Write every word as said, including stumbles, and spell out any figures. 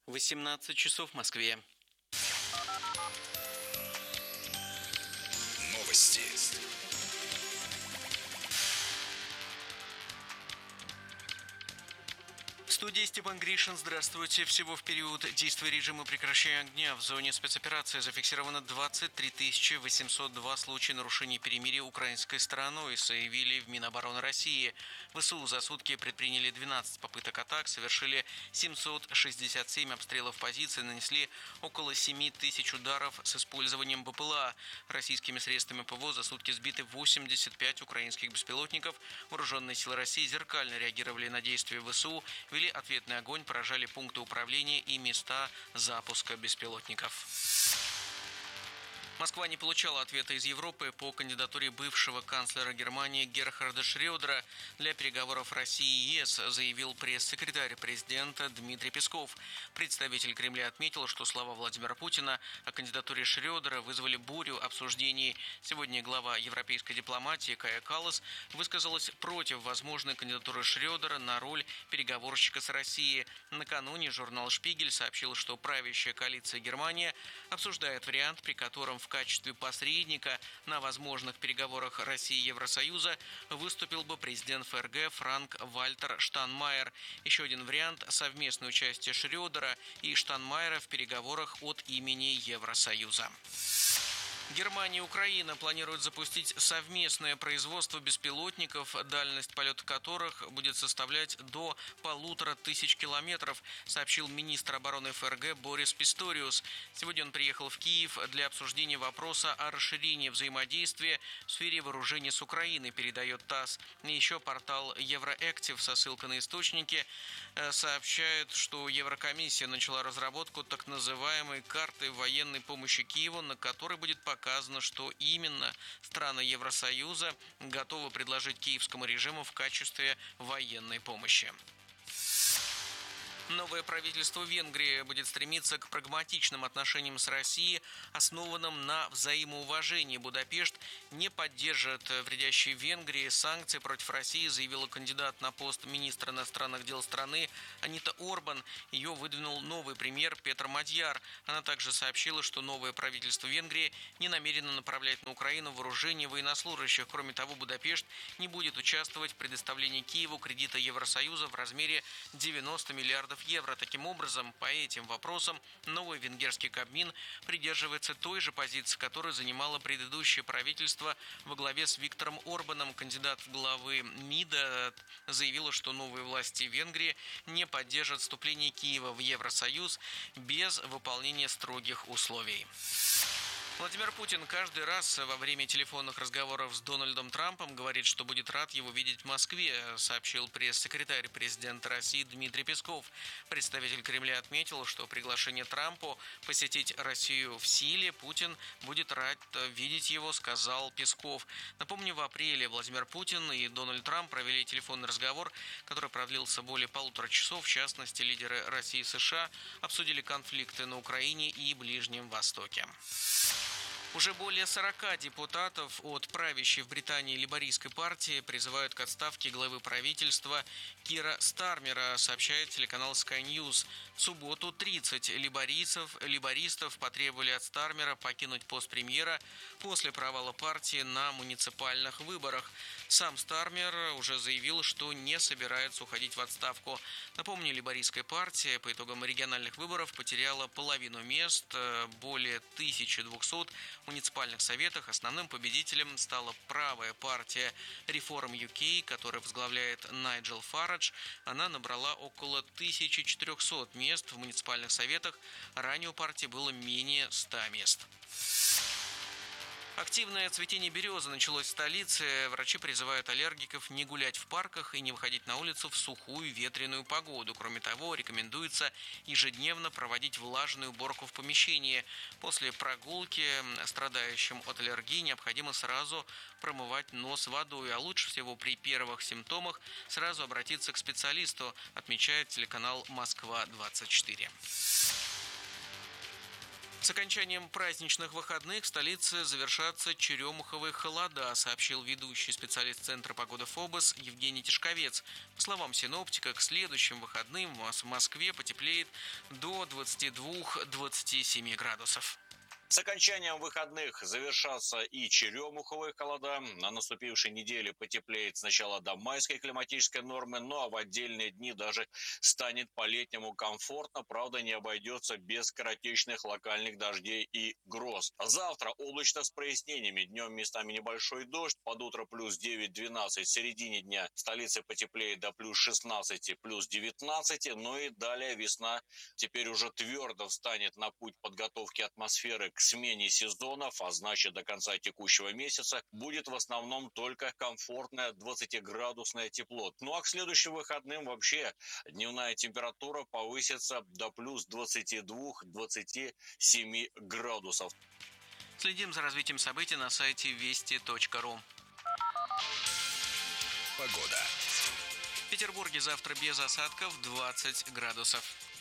восемнадцать часов в Москве. Новости. В студии Степан Гришин. Здравствуйте. Всего в период действия режима прекращения огня в зоне спецоперации зафиксировано двадцать три тысячи восемьсот два случая нарушений перемирия украинской стороной, заявили в Минобороны России. ВСУ за сутки предприняли двенадцать попыток атак, совершили семьсот шестьдесят семь обстрелов позиций, нанесли около семи тысяч ударов с использованием БПЛА. Российскими средствами ПВО за сутки сбиты восемьдесят пять украинских беспилотников. Вооруженные силы России зеркально реагировали на действия ВСУ, вели ответный огонь, поражали пункты управления и места запуска беспилотников. Москва не получала ответа из Европы по кандидатуре бывшего канцлера Германии Герхарда Шрёдера для переговоров России и ЕС, заявил пресс-секретарь президента Дмитрий Песков. Представитель Кремля отметил, что слова Владимира Путина о кандидатуре Шрёдера вызвали бурю обсуждений. Сегодня глава европейской дипломатии Кая Каллас высказалась против возможной кандидатуры Шрёдера на роль переговорщика с Россией. Накануне журнал «Шпигель» сообщил, что правящая коалиция Германии обсуждает вариант, при котором в В качестве посредника на возможных переговорах России и Евросоюза выступил бы президент ФРГ Франк-Вальтер Штайнмайер. Еще один вариант – совместное участие Шрёдера и Штайнмайера в переговорах от имени Евросоюза. Германия и Украина планируют запустить совместное производство беспилотников, дальность полета которых будет составлять до полутора тысяч километров, сообщил министр обороны ФРГ Борис Писториус. Сегодня он приехал в Киев для обсуждения вопроса о расширении взаимодействия в сфере вооружения с Украиной, передает ТАСС. И еще портал Евроэктив со ссылкой на источники сообщает, что Еврокомиссия начала разработку так называемой карты военной помощи Киеву, на которой будет показано, Показано, что именно страны Евросоюза готовы предложить киевскому режиму в качестве военной помощи. Новое правительство Венгрии будет стремиться к прагматичным отношениям с Россией, основанным на взаимоуважении. Будапешт не поддержит вредящие Венгрии санкции против России, заявила кандидат на пост министра иностранных дел страны Анита Орбан. Ее выдвинул новый премьер Петр Мадьяр. Она также сообщила, что новое правительство Венгрии не намерено направлять на Украину вооружение военнослужащих. Кроме того, Будапешт не будет участвовать в предоставлении Киеву кредита Евросоюза в размере девяноста миллиардов евро. Таким образом, по этим вопросам новый венгерский Кабмин придерживается той же позиции, которую занимало предыдущее правительство во главе с Виктором Орбаном. Кандидат в главы МИДа заявила, что новые власти Венгрии не поддержат вступление Киева в Евросоюз без выполнения строгих условий. Владимир Путин каждый раз во время телефонных разговоров с Дональдом Трампом говорит, что будет рад его видеть в Москве, сообщил пресс-секретарь президента России Дмитрий Песков. Представитель Кремля отметил, что приглашение Трампу посетить Россию в силе. Путин будет рад видеть его, сказал Песков. Напомню, в апреле Владимир Путин и Дональд Трамп провели телефонный разговор, который продлился более полутора часов. В частности, лидеры России и США обсудили конфликты на Украине и Ближнем Востоке. Уже более сорока депутатов от правящей в Британии лейбористской партии призывают к отставке главы правительства Кира Стармера, сообщает телеканал Sky News. В субботу тридцать лейбористов, лейбористов потребовали от Стармера покинуть пост премьера после провала партии на муниципальных выборах. Сам Стармер уже заявил, что не собирается уходить в отставку. Напомню, лейбористская партия по итогам региональных выборов потеряла половину мест, более тысячи двухсот муниципальных советах. Основным победителем стала правая партия Reform ю кей, которую возглавляет Найджел Фарадж. Она набрала около тысячи четырехсот мест в муниципальных советах. Ранее у партии было менее ста мест. Активное цветение березы началось в столице. Врачи призывают аллергиков не гулять в парках и не выходить на улицу в сухую ветреную погоду. Кроме того, рекомендуется ежедневно проводить влажную уборку в помещении. После прогулки страдающим от аллергии необходимо сразу промывать нос водой, а лучше всего при первых симптомах сразу обратиться к специалисту, отмечает телеканал Москва двадцать четыре. С окончанием праздничных выходных в столице завершатся черемуховые холода, сообщил ведущий специалист Центра погоды ФОБОС Евгений Тишковец. По словам синоптика, к следующим выходным в Москве потеплеет до двадцати двух — двадцати семи градусов. С окончанием выходных завершатся и черемуховые холода. На наступившей неделе потеплеет сначала до майской климатической нормы, ну а в отдельные дни даже станет по-летнему комфортно. Правда, не обойдется без скоротечных локальных дождей и гроз. Завтра облачно с прояснениями. Днем местами небольшой дождь. Под утро плюс девять-двенадцать. В середине дня в столице потеплеет до плюс шестнадцати, плюс девятнадцати. Ну и далее весна теперь уже твердо встанет на путь подготовки атмосферы к смене сезонов, а значит до конца текущего месяца будет в основном только комфортное двадцатиградусное тепло. Ну а к следующим выходным вообще дневная температура повысится до плюс двадцати двух — двадцати семи градусов. Следим за развитием событий на сайте вести точка ру. Погода. В Петербурге завтра без осадков двадцать градусов.